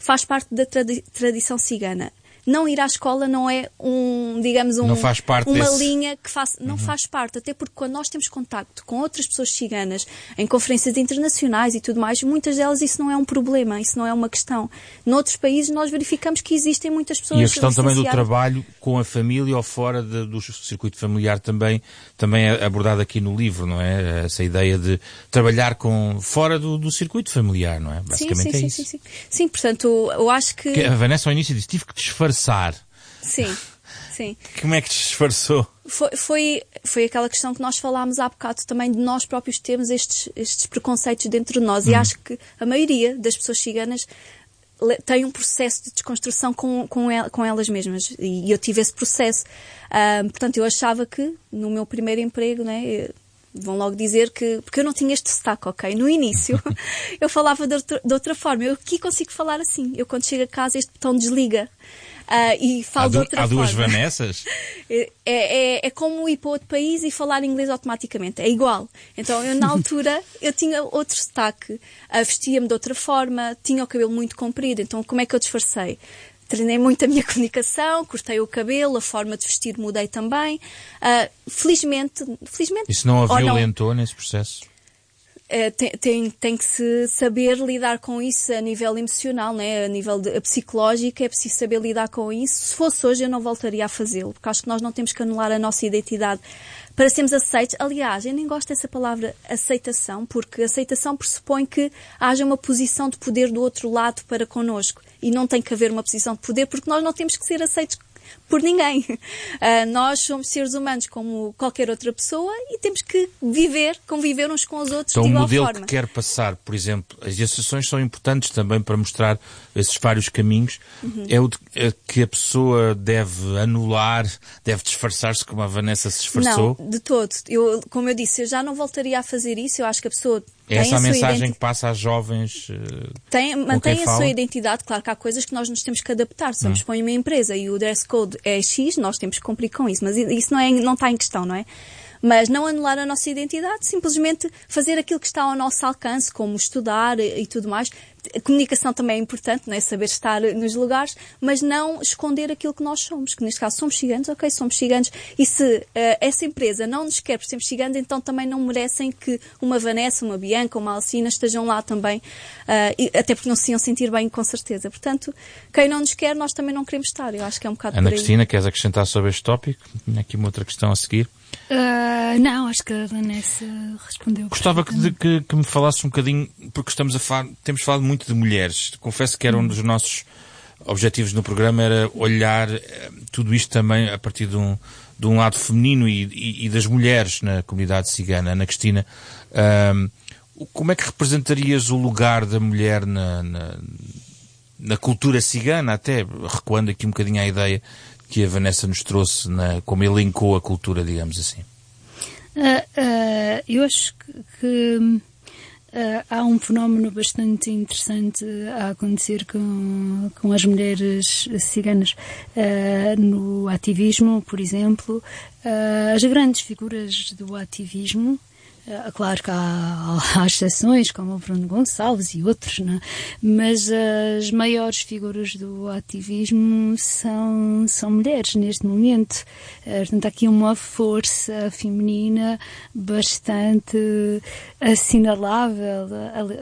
faz parte da tradição cigana. Não ir à escola não é não faz parte uma desse... linha que não faz parte, até porque quando nós temos contacto com outras pessoas ciganas em conferências internacionais e tudo mais, muitas delas isso não é um problema, isso não é uma questão. Noutros países nós verificamos que existem muitas pessoas... E a questão também do trabalho com a família ou fora do circuito familiar também é abordada aqui no livro, não é? Essa ideia de trabalhar fora do circuito familiar, não é? Basicamente é isso. Sim, portanto, eu acho que... A Vanessa ao início disse, tive que disfarçar. Sim. Como é que disfarçou? Foi aquela questão que nós falámos há bocado também, de nós próprios termos estes preconceitos dentro de nós. E acho que a maioria das pessoas ciganas tem um processo de desconstrução com elas mesmas. E eu tive esse processo. Portanto, eu achava que no meu primeiro emprego, né, vão logo dizer que... Porque eu não tinha este sotaque, ok? No início, eu falava de outra forma. Eu aqui consigo falar assim. Eu, quando chego a casa, este botão desliga. E falo de outra forma. Há duas Vanessas? É como ir para outro país e falar inglês automaticamente. É igual. Então, eu, na altura, eu tinha outro sotaque. Vestia-me de outra forma. Tinha o cabelo muito comprido. Então, como é que eu disfarcei? Treinei muito a minha comunicação, cortei o cabelo, a forma de vestir mudei também. Felizmente... Isso não a violentou nesse processo? Tem que se saber lidar com isso a nível emocional, né? A nível psicológico, é preciso saber lidar com isso. Se fosse hoje, eu não voltaria a fazê-lo, porque acho que nós não temos que anular a nossa identidade para sermos aceitos. Aliás, eu nem gosto dessa palavra aceitação, porque aceitação pressupõe que haja uma posição de poder do outro lado para connosco. E não tem que haver uma posição de poder, porque nós não temos que ser aceitos por ninguém. Nós somos seres humanos como qualquer outra pessoa e temos que conviver uns com os outros então, de igual forma. Então o modelo que quer passar, por exemplo, as associações são importantes também para mostrar esses vários caminhos, é o que a pessoa deve anular, deve disfarçar-se como a Vanessa se disfarçou? Não, de todo. Como eu disse, eu já não voltaria a fazer isso. Eu acho que a pessoa... É essa a mensagem que passa às jovens mantém a sua identidade. Claro que há coisas que nós nos temos que adaptar. Se vamos para uma empresa e o dress code é X, nós temos que cumprir com isso. Mas isso não está em questão, não é? Mas não anular a nossa identidade, simplesmente fazer aquilo que está ao nosso alcance, como estudar e tudo mais. A comunicação também é importante, não é? Saber estar nos lugares, mas não esconder aquilo que nós somos, que neste caso somos ciganos, ok, somos ciganos, e se essa empresa não nos quer por sermos ciganos, então também não merecem que uma Vanessa, uma Bianca, uma Alcina estejam lá também, até porque não se iam sentir bem, com certeza. Portanto, quem não nos quer, nós também não queremos estar. Eu acho que é um bocado Ana por aí. Cristina, queres acrescentar sobre este tópico? Tinha aqui uma outra questão a seguir. Não, acho que a Vanessa respondeu. Gostava que me falasses um bocadinho, porque temos falado muito de mulheres. Confesso que era um dos nossos objetivos no programa, era olhar tudo isto também a partir de um lado feminino e das mulheres na comunidade cigana. Ana Cristina, como é que representarias o lugar da mulher na cultura cigana, até recuando aqui um bocadinho à ideia que a Vanessa nos trouxe, como elencou a cultura, digamos assim? Eu acho que há um fenómeno bastante interessante a acontecer com as mulheres ciganas no ativismo, por exemplo. As grandes figuras do ativismo, claro que há exceções, como o Bruno Gonçalves e outros, não é? Mas as maiores figuras do ativismo são mulheres neste momento. Portanto, há aqui uma força feminina bastante assinalável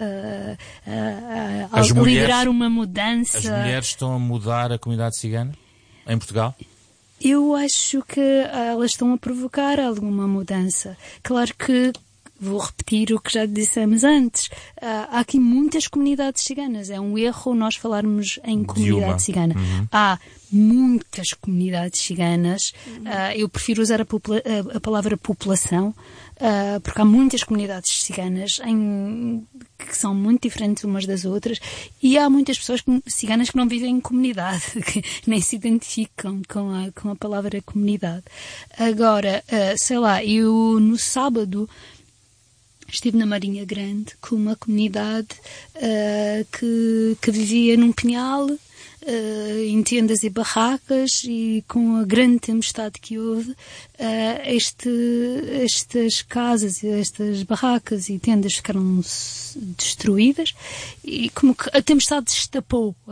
a liderar uma mudança. As mulheres estão a mudar a comunidade cigana em Portugal? Eu acho que elas estão a provocar alguma mudança. Claro que vou repetir o que já dissemos antes. Há aqui muitas comunidades ciganas. É um erro nós falarmos em comunidade cigana. Há muitas comunidades ciganas. Eu prefiro usar a palavra população, porque há muitas comunidades ciganas que são muito diferentes umas das outras, e há muitas pessoas ciganas que não vivem em comunidade, que nem se identificam com a palavra comunidade. Agora, sei lá, eu no sábado estive na Marinha Grande com uma comunidade que vivia num pinhal, em tendas e barracas, e com a grande tempestade que houve, estas casas, estas barracas e tendas ficaram destruídas, e como que a tempestade destapou